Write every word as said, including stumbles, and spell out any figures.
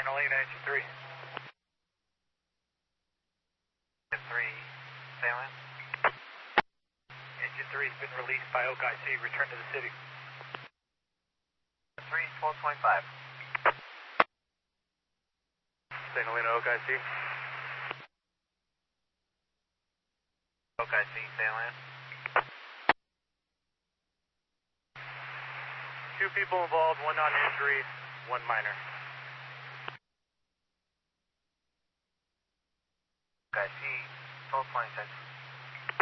Elena, engine three. Engine three, sailing. Engine three has been released by Oak I C. Return to the city. three, twelve twenty-five. Saint Helena, Oak I C. Oak I C, sailing. Two people involved, one non-injury, one minor. Oak I C, twelve twenty-six.